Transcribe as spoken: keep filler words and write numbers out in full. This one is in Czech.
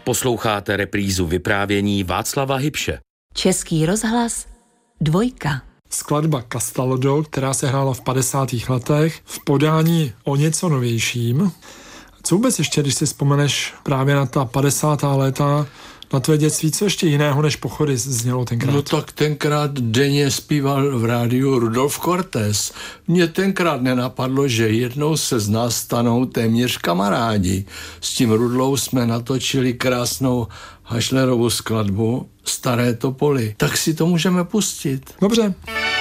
Posloucháte reprízu vyprávění Václava Hybše. Český rozhlas, dvojka. Skladba Castaldo, která se hrála v padesátých letech, v podání o něco novějším. Co vůbec ještě, když si vzpomeneš právě na ta padesátá léta, na tvé dětství, co ještě jiného než Pochody znělo tenkrát? No tak tenkrát denně zpíval v rádiu Rudolf Cortés. Mně tenkrát nenapadlo, že jednou se z nás stanou téměř kamarádi. S tím Rudlou jsme natočili krásnou Hašlerovu skladbu Staré topoly. Tak si to můžeme pustit. Dobře.